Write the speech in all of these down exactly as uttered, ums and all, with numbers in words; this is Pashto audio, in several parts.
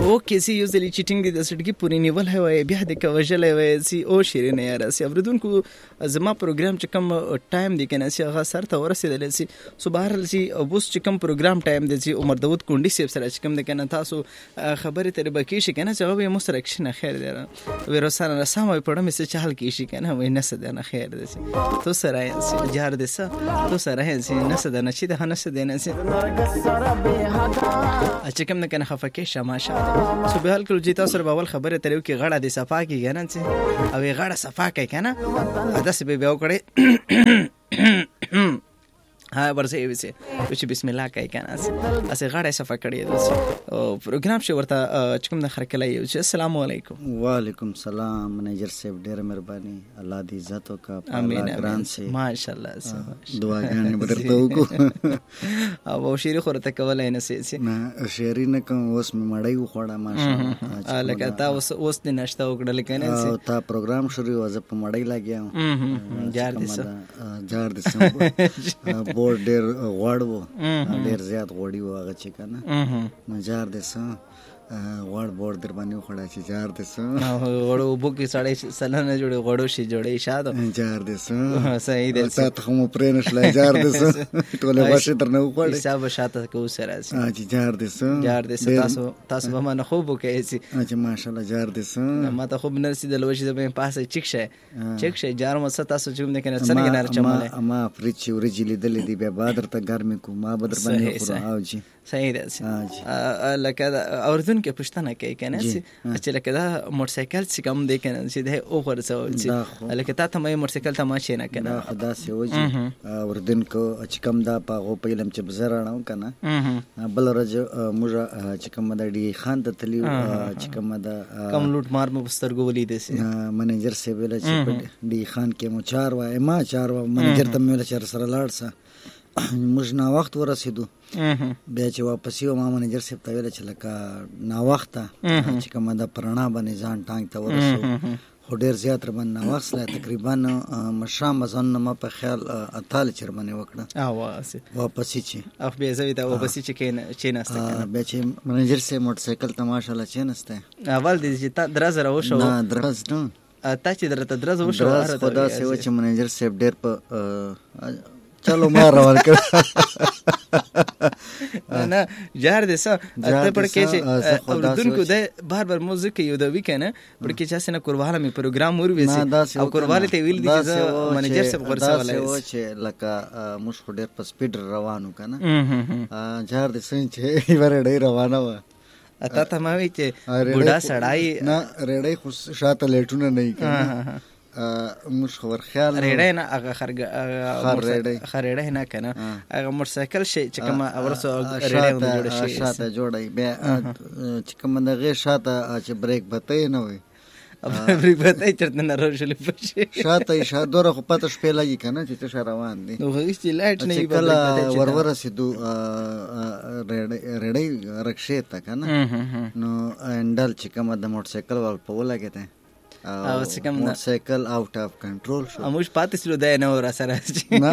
اوکې سي یو ځلې چیټینګ دې د سټګي پوری نیول هوای بیا د کوجلې وای سي او شیرینه یاره سي اوریدونکو زما پروګرام چې کوم ټایم دی کنه سي هغه سر ته ورسېدل سي سو بهر سي اوس چې کوم پروګرام ټایم دی سي عمر داوود کونډي سي سره چې کوم د کنه تاسو خبرې ترې بکی شي کنه چې هغه مو سره کښنه خیر دی وی رسانه رسام وي پړم سي چال کی شي کنه وای نه سده نه خیر دی تو سره سي جار دې سه تو سره سي نه سده نه چې ده نه سده نه سي چې کوم نه کنه خفکه شماشه سو به حال کله چې تاسو سره باول خبره ترې کې غړه دي صفا کې کنه چې او غړه صفا کوي کنه داسې به بیا وکړي ها ورسې وسه چې بسم الله کوي کنه اسه غړې صفه کړې او پروګرام شو ورته چکم د خرکلای چې السلام علیکم وعلیکم السلام منیجر صاحب ډېر مهرباني الله دې عزت وکړه امين ګران سي ماشاءالله دعاګانې بدرته وکړو او شيري خورته کولای نه سي نه شيري نه کوم اوس مې مړی وخوړه ماشاءالله لکه تا اوس اوس دې نشته وکړل کنه او تا پروګرام شروع وځ په مړی لاګیا جار دې سه جار دې سه بور ډېر غوړ وو ډېر زیات غوړی وو هغه چې کنه مجار دې سه غوړ بور در باندې وخړا چې جار دې سه غوړو بو کې سړی سلانه جوړي غوړو شي جوړي شاده جار دې سه صحیح دې تا ته مو پرې نشلای جار دې سه ټوله واشه درنه وخړې حساب شاته کو سره سي چې جار دې سه جار دې سه تاسو تاسو به ما نه خوب وکړئ سي چې ماشاءالله جار دې سه ما ته خوب نه سي د لوشي د په پاسه چیک شه چیک شه جار مو ست تاسو چې نه کنه څنګه نه چماله ما فرچ ورجی لیدلې دی بیا بادر ته ګرمي کو ما بدر باندې خورا او جی صحیح ده لکه اوردون کې پښتنه کوي کنه چې لکه دا موټر سایکل چې کوم دی کنه چې ده او ورسول چې لکه تا ته مې موټر سایکل ته ماشي نه کنه خدا سي وځي اوردون کو چې کوم دا په غو پیلم چې بزرانو کنه بل ورځ موږ چې کوم دا ډي خان ته تلی چې کوم دا کوم لوټ مار مو بسترګو ولید سي منیجر سی ویل چې ډي خان کې مو چار وای ما چار و منیجر ته ویل چې سره لاړ سه موږ نا وخت ورسېدو بیا چې واپس یو ما منیجر صاحب ته ویل چې لکه نا وخت چې کوم دا پرانا باندې ځان ټانګ ته ورسو خو ډېر زیات ربن نا وخت لا تقریبا مشام ځان ما په خیال اتال چرمنه وکړه او واپس چې اخ به زوی دا واپس چې کین چې نهسته بیا چې منیجر صاحب موټر سایکل ته ماشاءالله چې نهسته اول دې چې تا درازه راوښو نه دراز نه تا چې درته درازه وښو خدا سي و چې منیجر صاحب ډېر په چلو ما روان کړ نه جار دې سه ته پړ کې چې اردن کو ده بار بار موزیک یو د ویکنه پړ کې چې سنه قربانه می پروګرام ور وې او قربانه ته ویل دي چې منیجر صاحب ورسره ولای چې لکه مش خډر په سپیډ روانو کنه جار دې سین چې ور ډیر روانه و اته ته ما وی چې بوډا سړای نه ریډای خو شاته لیټونه نه کنه مش خبر خیال ریډای نه هغه خرګ خریډای نه کنه هغه موټر سایکل شي چې کوم اورسو ریډای جوړ شي شاته جوړای بیا چې کوم دغه شاته چې بریک بتای نه وي بریک بتای چرته نه روشل پشي شاته اشاره دوره خو پته شپې لګي کنه چې څه روان دي نو هیڅ لایټ نه وي ورور سیدو ریډای رکشه تا کنه نو انډل چې کوم د موټر سایکل ول په ولګته او څه کوم موټر سایکل اوټ اف کنټرول شو موږ پاتې سلو دی نه ور سره نه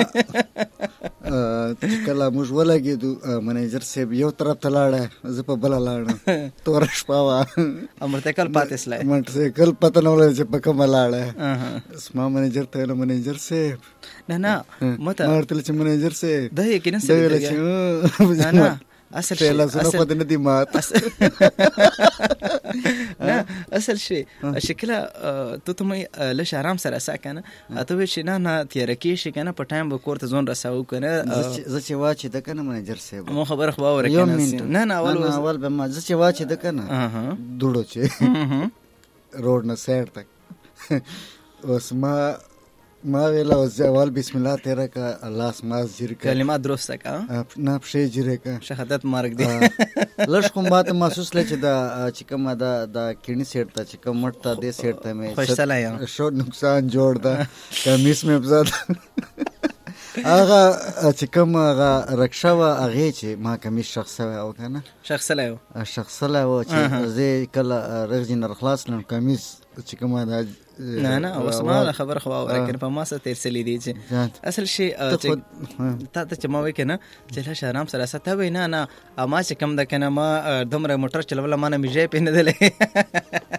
کله موږ ولګېدو منیجر صاحب یو طرف ته لاړه زه په بل لاړم تور شپه وا موټر سایکل پاتې سلای موټر سایکل پته نه ولې چې په کومه لاړه اسما منیجر ته نو منیجر صاحب نه نه مته ورته چې منیجر صاحب دا یې کینې سره نه نه اصل شي اصل خو د ندی مات نه اصل شي شکل ته ته مې لږ آرام سره ساکنه ته وې شي نه نه تیر کې شي کنه په ټایم به کوړه ځون رساو کنه زه چې واچې د کنه منیجر صاحب مو خبر خو اور کنه نه نه اول اول به ما زه چې واچې د کنه دوړو چې روډ نه سیر تک اوس ما ما ویلا اول بسم الله تیرا کا الله سماز جیر کا کلمات درسته کا نه پښې جیر کا شهادت مرګ دی لږ کوم بات محسوس لچ دا چې کوم دا د کینی سیټ ته چې کوم مټ ته دې سیټ ته مې خوشاله یم شو نقصان جوړ دا کمیس مې بزاد هغه چې کوم هغه رکشه وه هغې چې ما کمیس شخ سوی و که نه شخ سلی و شخ سلی و چې زه کله رغجې نه خلاص کړم کمیس چې کومه دا نه نه اوس ما خبر خو واوره کنه په ما سره تیر سلی دی چې اصل شي تا ته چې ما وای کنه چې لا شرام سره ستا وای نه نه ما چې کم د کنه ما دومره موټر چلول ما نه میځه پینې دلې